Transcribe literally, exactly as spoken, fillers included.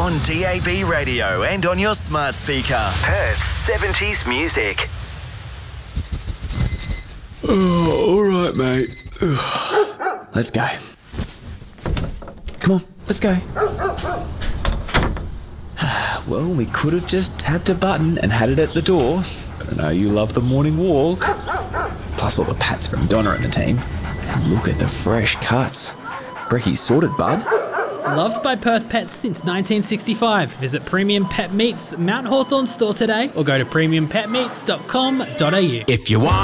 On D A B radio and on your smart speaker. Perth's seventies music. Oh, all right, mate. Let's go. Come on, let's go. Well, we could have just tapped a button and had it at the door, but I know you love the morning walk. Plus all the pats from Donna and the team. And look at the fresh cuts. Brecky's sorted, bud. Loved by Perth pets since nineteen sixty-five. Visit Premium Pet Meats Mount Hawthorn store today or go to premium pet meats dot com dot a u. If you want